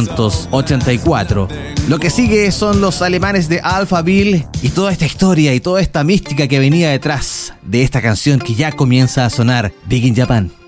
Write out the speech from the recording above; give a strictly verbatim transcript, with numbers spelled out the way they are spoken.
novecientos ochenta y cuatro. Lo que sigue son los alemanes de Alphaville y toda esta historia y toda esta mística que venía detrás de esta canción que ya comienza a sonar, Big in Japan.